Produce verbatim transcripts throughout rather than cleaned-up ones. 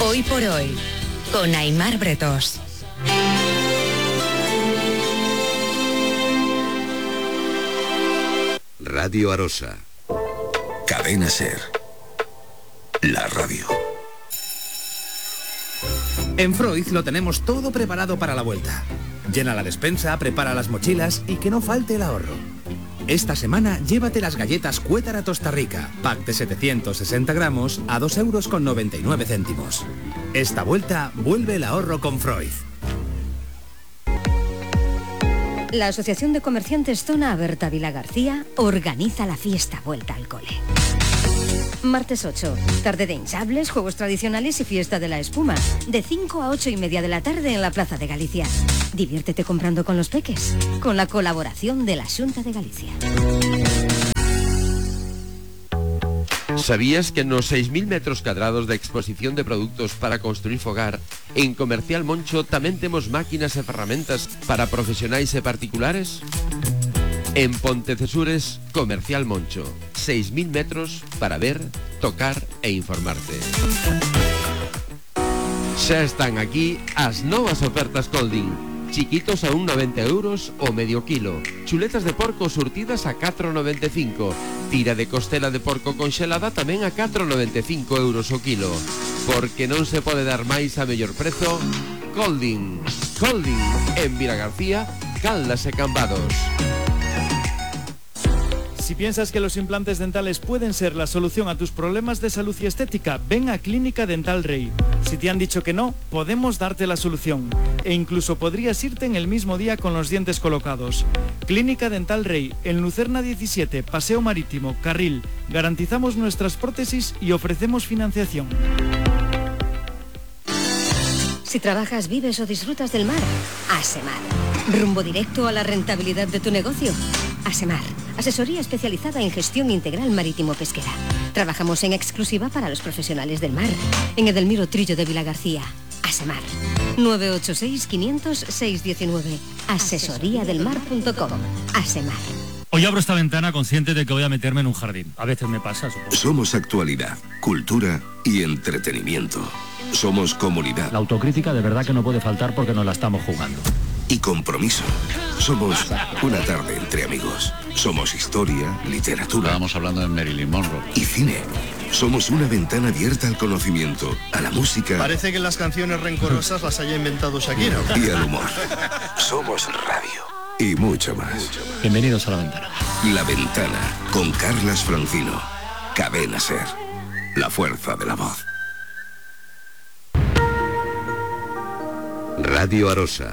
Hoy por hoy, con Aimar Bretos. Radio Arosa. Cadena Ser. La radio. En Freud lo tenemos todo preparado para la vuelta. Llena la despensa, prepara las mochilas y que no falte el ahorro. Esta semana llévate las galletas Cuétara Tosta Rica, pack de setecientos sesenta gramos a dos euros con noventa y nueve céntimos. Esta vuelta vuelve el ahorro con Freud. La Asociación de Comerciantes Zona Aberta Vila García organiza la fiesta Vuelta al Cole. Martes ocho, tarde de hinchables, juegos tradicionales y fiesta de la espuma. De cinco a ocho y media de la tarde en la Plaza de Galicia. Diviértete comprando con los peques, con la colaboración de la Xunta de Galicia. ¿Sabías que nos seis mil metros cadrados de exposición de productos para construir fogar, en Comercial Moncho tamén temos máquinas e ferramentas para profesionais e particulares? En Pontecesures, Comercial Moncho, seis mil metros para ver, tocar e informarte. Xa están aquí as novas ofertas Colding. Chiquitos a un noventa euros o medio kilo. Chuletas de porco surtidas a catro noventa e cinco. Tira de costela de porco conxelada tamén a catro noventa e cinco euros o kilo. Porque non se pode dar máis a mellor prezo. Colding. Colding en Vilagarcía, Caldas e Cambados. Si piensas que los implantes dentales pueden ser la solución a tus problemas de salud y estética, ven a Clínica Dental Rey. Si te han dicho que no, podemos darte la solución. E incluso podrías irte en el mismo día con los dientes colocados. Clínica Dental Rey, en Lucerna diecisiete, Paseo Marítimo, Carril. Garantizamos nuestras prótesis y ofrecemos financiación. Si trabajas, vives o disfrutas del mar, Asemar. Rumbo directo a la rentabilidad de tu negocio. Asemar, asesoría especializada en gestión integral marítimo-pesquera. Trabajamos en exclusiva para los profesionales del mar. En Edelmiro Trillo de Vilagarcía. Asemar. nueve ocho seis, quinientos, seiscientos diecinueve. asesoría del mar punto com. Asemar. Hoy abro esta ventana consciente de que voy a meterme en un jardín. A veces me pasa, supongo. Somos actualidad, cultura y entretenimiento. Somos comunidad. La autocrítica de verdad que no puede faltar porque nos la estamos jugando. Y compromiso. Somos una tarde entre amigos. Somos historia, literatura. Estábamos hablando de Marilyn Monroe. Y cine. Somos una ventana abierta al conocimiento, a la música. Parece que las canciones rencorosas las haya inventado Shakira. Y al humor. Somos radio. Y mucho más. Bienvenidos a La Ventana. La Ventana, con Carlas Francino. Cadena Ser. La fuerza de la voz. Radio Arosa.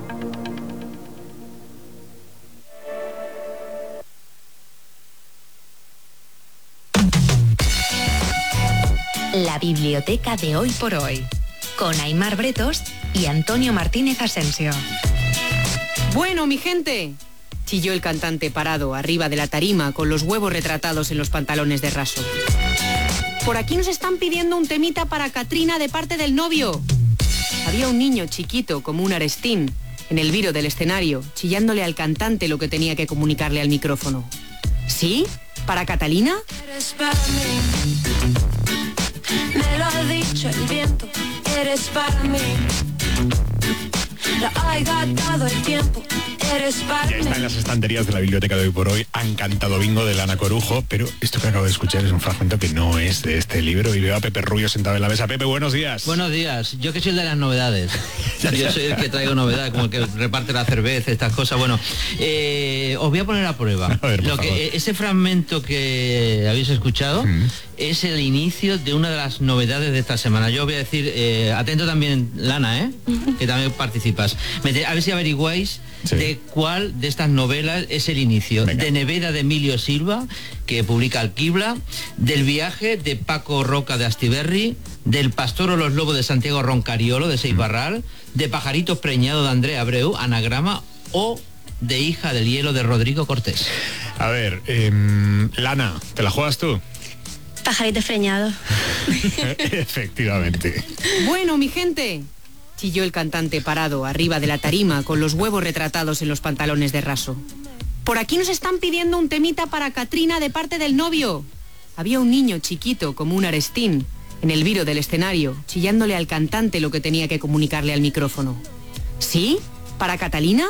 La biblioteca de Hoy por Hoy, con Aimar Bretos y Antonio Martínez Asensio. Bueno, mi gente, chilló el cantante parado arriba de la tarima con los huevos retratados en los pantalones de raso. Por aquí nos están pidiendo un temita para Katrina de parte del novio. Había un niño chiquito como un arestín en el viro del escenario, chillándole al cantante lo que tenía que comunicarle al micrófono. ¿Sí? ¿Para Catalina? Eres para mí. Me lo ha dicho el viento. Eres para mí. Lo ha gastado el tiempo. Eres para ya está en las estanterías de la biblioteca de Hoy por Hoy. Han cantado Bingo de Lana Corujo, pero esto que acabo de escuchar es un fragmento que no es de este libro. Y veo a Pepe Rubio sentado en la mesa. Pepe, buenos días. Buenos días. Yo que soy el de las novedades. Yo soy el que traigo novedades, como el que reparte la cerveza, estas cosas. Bueno, eh, os voy a poner a prueba. A ver, Lo que, ese fragmento que habéis escuchado mm. es el inicio de una de las novedades de esta semana. Yo voy a decir, eh, atento también, Lana, ¿eh? que también participas. A ver si averiguáis sí. de cuál de estas novelas es el inicio. Venga. De Nevera de Emilio Silva, que publica Alquibla, del viaje de Paco Roca de Astiberri, del Pastor o los Lobos de Santiago Roncariolo de Seibarral, mm. de Pajaritos Preñado de Andrea Abreu, Anagrama, o de Hija del Hielo de Rodrigo Cortés. A ver, eh, Lana, ¿te la juegas tú? Pajaritos Preñados. Efectivamente. Bueno, mi gente, chilló el cantante parado arriba de la tarima con los huevos retratados en los pantalones de raso. Por aquí nos están pidiendo un temita para Katrina de parte del novio. Había un niño chiquito como un arestín en el viro del escenario, chillándole al cantante lo que tenía que comunicarle al micrófono. ¿Sí? ¿Para Catalina?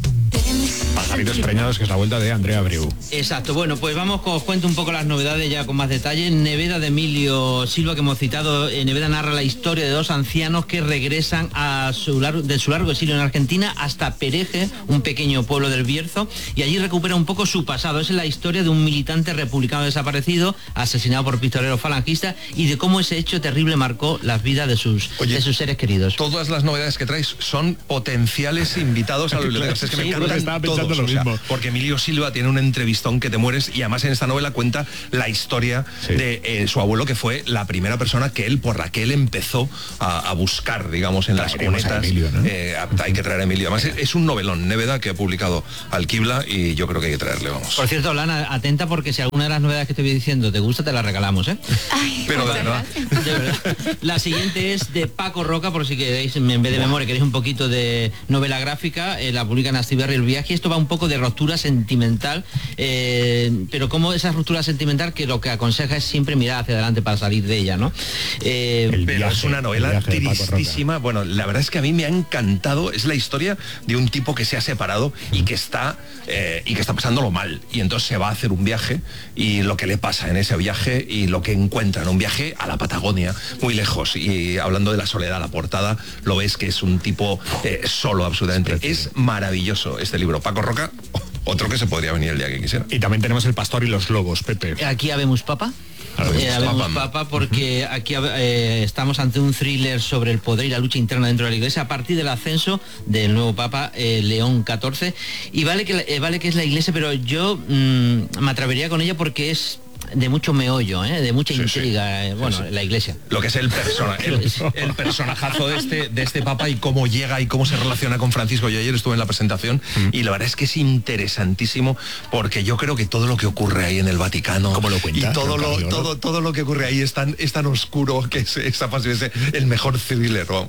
Pajaritos preñados, que es la vuelta de Andrea Abreu. Exacto, bueno, pues vamos, os cuento un poco las novedades ya con más detalle. Neveda de Emilio Silva, que hemos citado, eh, Neveda narra la historia de dos ancianos que regresan a su largo, de su largo exilio en Argentina hasta Pereje, un pequeño pueblo del Bierzo, y allí recupera un poco su pasado. Es la historia de un militante republicano desaparecido, asesinado por pistoleros falangistas, y de cómo ese hecho terrible marcó las vidas de sus, Oye, de sus seres queridos. Todas las novedades que traes son potenciales invitados a la biblioteca. Es que me Sí, encantan estaba pensando todos, lo o sea, mismo. porque Emilio Silva tiene un entrevistón que te mueres, y además en esta novela cuenta la historia Sí. de eh, su abuelo, que fue la primera persona que él, por la que él empezó a, a buscar, digamos, en las Traeremos a cunetas. Emilio, ¿no? Eh, hay que traer a Emilio. Además es, es un novelón, Neveda, que ha publicado Alquibla, y yo creo que hay que traerle, vamos. Por cierto, Lana, atenta, porque si alguna de las novedades que te voy diciendo te gusta, te la regalamos, ¿eh? Pero de verdad. De verdad. La siguiente es de Paco Roca, por si queréis, en vez de memoria, queréis un poquito de novela gráfica, eh, la publica en Astiberri El Viaje. Esto va un poco de ruptura sentimental, eh, pero como esa ruptura sentimental que lo que aconseja es siempre mirar hacia adelante para salir de ella, ¿no? Eh, Pero viaje, es una novela el viaje de Paco Roca. tristísima. Bueno, la verdad es que a mí me ha encantado. Es la historia de un tipo que se ha separado y que está eh, y que está pasándolo mal. Y entonces se va a hacer un viaje, y lo que le pasa en ese viaje y lo que encuentra en un viaje a la Patagonia, muy lejos. Y hablando de la soledad, la portada, lo ves que es un tipo eh, solo absolutamente. Es maravilloso este libro. Paco Roca, otro que se podría venir el día que quisiera. Y también tenemos El pastor y los lobos, Pepe. Aquí habemos papa. Habemos Eh, habemos papa. papa, porque aquí eh, estamos ante un thriller sobre el poder y la lucha interna dentro de la Iglesia a partir del ascenso del nuevo Papa eh, León catorce. Y vale que, eh, vale que es la Iglesia, pero yo mmm, me atrevería con ella porque es de mucho meollo, ¿eh? De mucha Sí, intriga, sí. eh, bueno, Sí, sí. la Iglesia. Lo que es el persona, el, el personajazo de este, de este papa, y cómo llega y cómo se relaciona con Francisco. Yo ayer estuve en la presentación y la verdad es que es interesantísimo, porque yo creo que todo lo que ocurre ahí en el Vaticano, ¿Cómo lo cuenta? y todo Don lo, Camilo, ¿no? todo, todo lo que ocurre ahí es tan, es tan oscuro, que es, esa pasión, es el mejor thriller, vamos.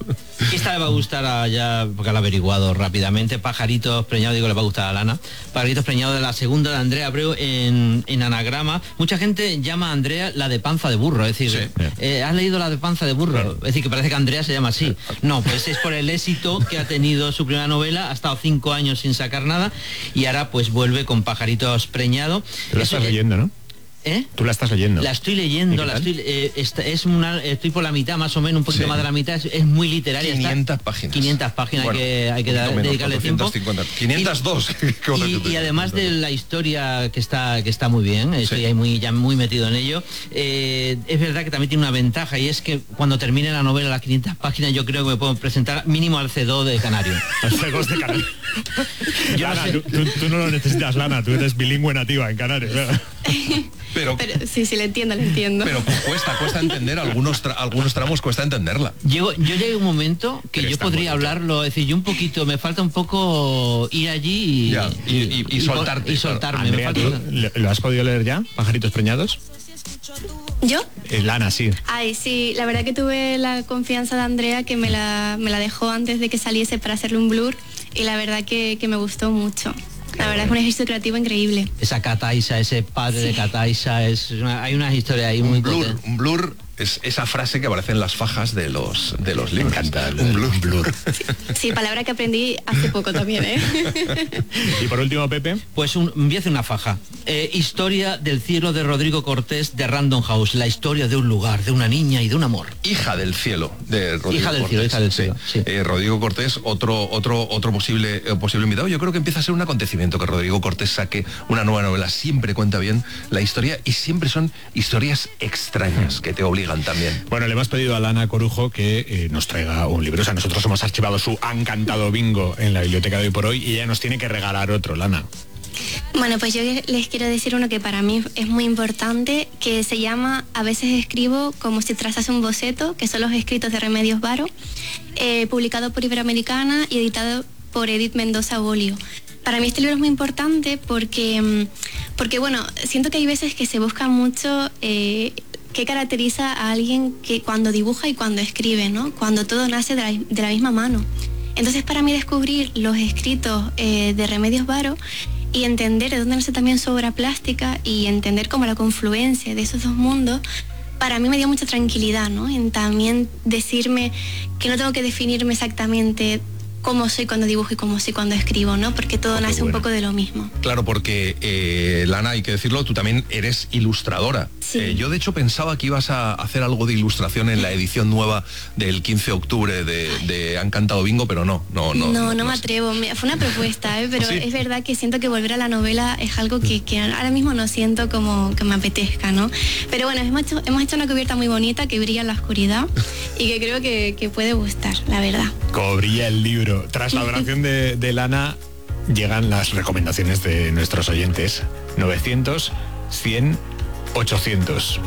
Esta le va a gustar a ya, porque lo ha averiguado rápidamente, Pajaritos Preñados, digo, le va a gustar a Lana. Pajaritos Preñados, de la segunda de Andrea Abreu en, en anagrama. Mucha gente llama a Andrea la de panza de burro, es decir, Sí. eh, ¿has leído la de panza de burro? Es decir, que parece que Andrea se llama así. No, pues es por el éxito que ha tenido su primera novela, ha estado cinco años sin sacar nada, y ahora pues vuelve con Pajaritos Preñados. Tú la Eso, estás eh, leyendo, ¿no? ¿Eh? Tú la estás leyendo. La estoy ¿Y leyendo, qué la tal? estoy, eh, esta- es una, estoy por la mitad más o menos, un poquito Sí. más de la mitad, es, es muy literaria. está- quinientas páginas. quinientas páginas, Bueno, hay que, hay que un dar- poquito menos, dedicarle tiempo. cuatrocientas cincuenta, quinientas dos. Y, y además de la historia que está que está muy bien, estoy Sí. ahí muy, ya muy metido en ello, eh, es verdad que también tiene una ventaja, y es que cuando termine la novela, las quinientas páginas, yo creo que me puedo presentar mínimo al C dos de Canario. Juegos de Canarias. Yo no Lana, sé. tú, tú- tú no lo necesitas, Lana, tú eres bilingüe nativa en Canarias, ¿verdad? Pero, Pero sí, sí, le entiendo, le entiendo. pero cuesta, cuesta entender, algunos, tra- algunos tramos cuesta entenderla. Llego, yo llegué a un momento que Pero yo está podría bonito. hablarlo, es decir, yo un poquito, me falta un poco ir allí y, Ya, y- y- y soltarte, y claro. soltarme. me Andrea, falta- ¿tú lo, lo has podido leer ya? ¿Pajaritos preñados? ¿Yo? Eh, Lana, sí. Ay, sí, la verdad que tuve la confianza de Andrea, que me la, me la dejó antes de que saliese para hacerle un blur, y la verdad que, que me gustó mucho. La verdad es un ejercicio creativo increíble. Esa Cataisa, ese padre de Sí. Cataisa, es una- hay una historia ahí muy Un blur, potente. un blur es esa frase que aparece en las fajas de los, de los libros. Me encanta el- un blur. un blur. Sí, palabra que aprendí hace poco también, ¿eh? Y por último, Pepe. Pues un, voy a hacer una faja. Eh, historia del cielo de Rodrigo Cortés de Random House. La historia de un lugar, de una niña y de un amor. Hija del cielo de Rodrigo Hija del Cortés. cielo, hija del cielo, sí. Eh, Rodrigo Cortés, otro, otro, otro posible, eh, posible invitado. Yo creo que empieza a ser un acontecimiento que Rodrigo Cortés saque una nueva novela. Siempre cuenta bien la historia, y siempre son historias extrañas que te obligan también. Bueno, le hemos pedido a Lana Corujo que eh, nos traiga un libro. O sea, nosotros hemos archivado su Han cantado bingo en la biblioteca de hoy por hoy, y ella nos tiene que regalar otro, Lana. Bueno, pues yo les quiero decir uno que para mí es muy importante, que se llama A veces escribo como si trazase un boceto, que son los escritos de Remedios Varo, eh, publicado por Iberoamericana y editado por Edith Mendoza Bolio. Para mí este libro es muy importante porque, porque bueno, siento que hay veces que se busca mucho eh, qué caracteriza a alguien que cuando dibuja y cuando escribe, ¿no? Cuando todo nace de la, de la misma mano. Entonces, para mí, descubrir los escritos eh, de Remedios Varo y entender de dónde nace también su obra plástica, y entender como la confluencia de esos dos mundos, para mí me dio mucha tranquilidad, ¿no? En también decirme que no tengo que definirme exactamente cómo soy cuando dibujo y cómo soy cuando escribo, ¿no? Porque todo oh, nace bueno. un poco de lo mismo. Claro, porque, eh, Lana, hay que decirlo, tú también eres ilustradora. Sí. Eh, yo, de hecho, pensaba que ibas a hacer algo de ilustración en la edición nueva del quince de octubre de, de Han Cantado Bingo, pero no, no, no. No, no, no me sé. atrevo. Fue una propuesta, ¿eh? Pero ¿Sí? Es verdad que siento que volver a la novela es algo que, que ahora mismo no siento como que me apetezca, ¿no? Pero bueno, hemos hecho, hemos hecho una cubierta muy bonita que brilla en la oscuridad y que creo que, que puede gustar, la verdad. Como brilla el libro. Tras la oración de, de Lana, llegan las recomendaciones de nuestros oyentes. novecientos, cien, ochocientos.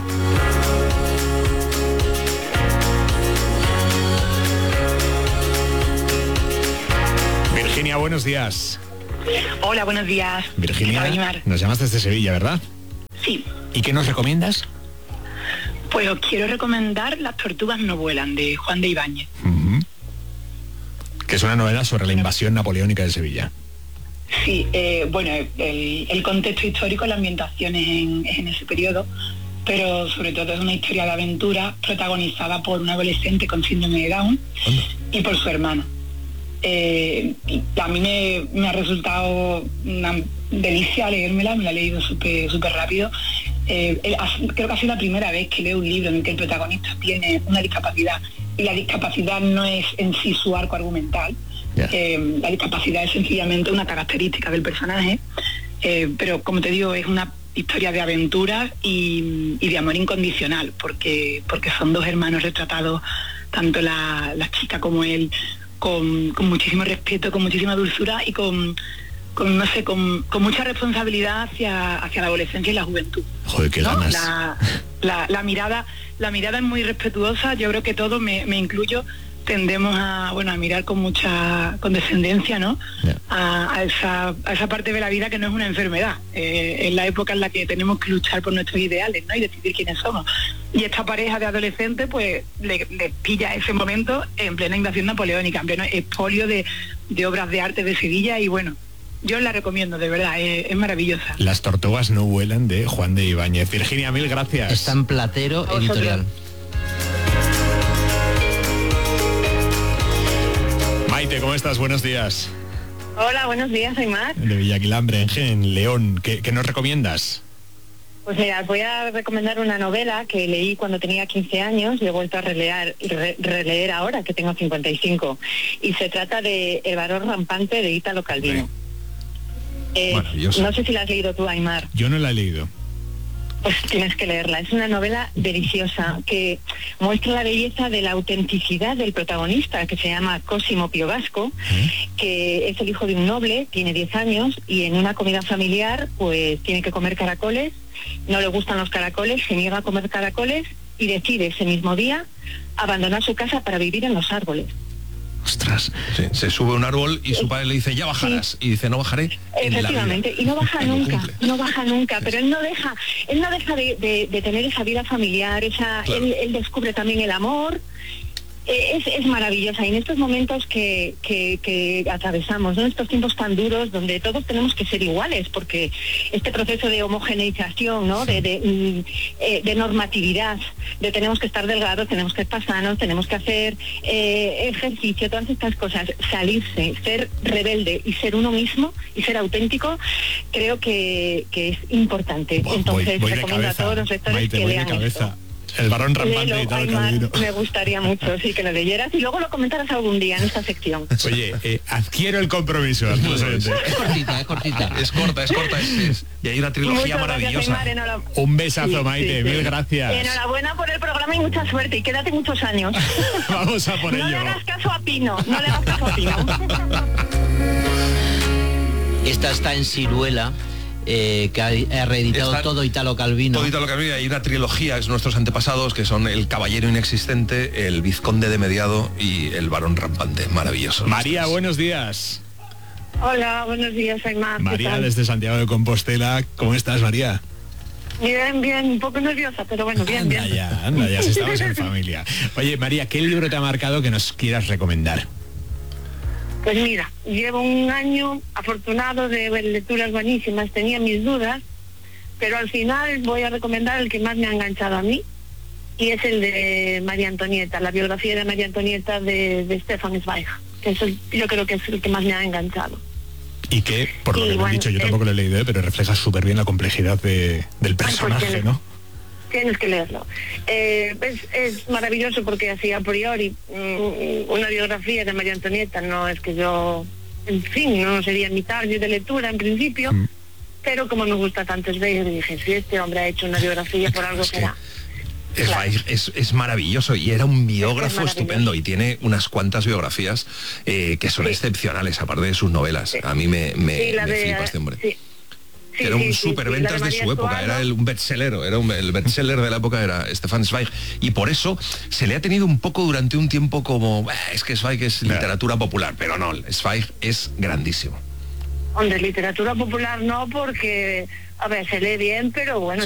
Virginia, buenos días. Hola, buenos días. Virginia, nos llamas desde Sevilla, ¿verdad? Sí. ¿Y qué nos recomiendas? Pues os quiero recomendar Las tortugas no vuelan, de Juan de Ibáñez. Uh-huh. Que es una novela sobre la invasión napoleónica de Sevilla. Sí, eh, bueno, el, el contexto histórico, la ambientación es en, es en ese periodo, pero sobre todo es una historia de aventura protagonizada por un adolescente con síndrome de Down ¿Onda? y por su hermana. Eh, a mí me, me ha resultado una delicia leérmela, me la he leído súper súper rápido. Eh, el, creo que ha sido la primera vez que leo un libro en el que el protagonista tiene una discapacidad y la discapacidad no es en sí su arco argumental. Yeah. Eh, la discapacidad es sencillamente una característica del personaje, eh, pero como te digo, es una historia de aventura y, y de amor incondicional, porque, porque son dos hermanos retratados, tanto la, la chica como él, con, con muchísimo respeto, con muchísima dulzura y con, con no sé, con, con mucha responsabilidad hacia, hacia la adolescencia y la juventud. Joder, qué ¿no? ganas. La, la, la mirada, la mirada es muy respetuosa. Yo creo que todos, me, me incluyo, tendemos a, bueno, a mirar con mucha condescendencia, ¿no? Yeah. A, a, esa, a esa parte de la vida que no es una enfermedad. Eh, es la época en la que tenemos que luchar por nuestros ideales, ¿no? Y decidir quiénes somos. Y esta pareja de adolescentes, pues, le, le pilla ese momento en plena invasión napoleónica, en pleno expolio de, de obras de arte de Sevilla, y bueno, yo la recomiendo, de verdad, es, es maravillosa. Las tortugas no vuelan, de Juan de Ibáñez. Virginia, mil gracias. Está en Platero Editorial. Maite, ¿cómo estás? Buenos días. Hola, buenos días, Aymar. De Villaquilambre, en León. ¿Qué, qué nos recomiendas? Pues mira, voy a recomendar una novela que leí cuando tenía quince años y he vuelto a releer, re, releer ahora, que tengo cincuenta y cinco. Y se trata de El varón rampante, de Italo Calvino. Eh, no sé si la has leído tú, Aymar. Yo no la he leído. Pues tienes que leerla. Es una novela deliciosa que muestra la belleza de la autenticidad del protagonista, que se llama Cosimo Piovasco, ¿Eh? que es el hijo de un noble, tiene diez años, y en una comida familiar pues tiene que comer caracoles, no le gustan los caracoles, se niega a comer caracoles y decide ese mismo día abandonar su casa para vivir en los árboles. Ostras, sí, se sube a un árbol y su padre le dice, ya bajarás, sí. y dice, no bajaré. Efectivamente, y no baja nunca, no baja nunca, pero él no deja, él no deja de, de, de tener esa vida familiar, esa, claro. él, él descubre también el amor. Es, es maravillosa, y en estos momentos que, que, que atravesamos, ¿no? Estos tiempos tan duros donde todos tenemos que ser iguales, porque este proceso de homogeneización, ¿no? de, de, de normatividad, de tenemos que estar delgados, tenemos que estar sanos, tenemos que hacer eh, ejercicio, todas estas cosas, salirse, ser rebelde y ser uno mismo y ser auténtico, creo que, que es importante. Voy, Entonces voy recomiendo cabeza, a todos los lectores Maite, que voy lean de cabeza. esto. El varón rampante Léelo, y tal, Aymar, Calvino. me gustaría mucho, sí, que lo leyeras y luego lo comentaras algún día en esta sección. Oye, eh, adquiero el compromiso. Es cortita, es cortita. Es corta, es corta. Es, es, y hay una trilogía Muchas maravillosa. Gracias, Aymar, Un besazo, sí, Maite, sí, mil sí. gracias. Enhorabuena por el programa y mucha suerte. Y quédate muchos años. Vamos a por no ello. No le hagas caso a Pino, no le hagas caso a Pino. Esta está en Siruela. Eh, que ha, ha reeditado Está, todo Italo Calvino. Todo Italo Calvino. Hay una trilogía, es nuestros antepasados, que son El caballero inexistente, El vizconde de Mediado y El varón rampante. Maravilloso. María, buenos días. Hola, buenos días, Aymar. María, desde Santiago de Compostela. ¿Cómo estás, María? Bien, bien, un poco nerviosa, pero bueno, bien, anda bien. Ya, anda ya, si estamos en familia. Oye, María, ¿qué libro te ha marcado que nos quieras recomendar? Pues mira, llevo un año afortunado de ver lecturas buenísimas, tenía mis dudas, pero al final voy a recomendar el que más me ha enganchado a mí, y es el de María Antonieta, la biografía de María Antonieta de, de Stefan Zweig, que es el, yo creo que es el que más me ha enganchado. Y que, por lo Y que me bueno, han dicho, yo es- tampoco lo he leído, ¿eh? Pero refleja súper bien la complejidad de, del personaje, tienes- ¿no? Tienes que leerlo. Eh, es, es maravilloso porque así a priori mm, una biografía de María Antonieta no es que yo, en fin, no sería mi target de lectura en principio, Mm. pero como me gusta tanto Zweig, dije, si este hombre ha hecho una biografía, por algo será. Es, es, es maravilloso y era un biógrafo maravilloso. estupendo y tiene unas cuantas biografías eh, que son excepcionales, aparte de sus novelas. A mí me, me, Sí, la me de- flipa este hombre. sí. Sí, Era un sí, sí, superventas sí, la de, de su María época, Estuardo. era el, un bestseller, era un- el bestseller de la época era Stefan Zweig y por eso se le ha tenido un poco durante un tiempo como "Bah, es que Zweig es literatura popular", pero no, Zweig es grandísimo. Hombre, literatura popular no, porque, a ver, se lee bien, pero bueno,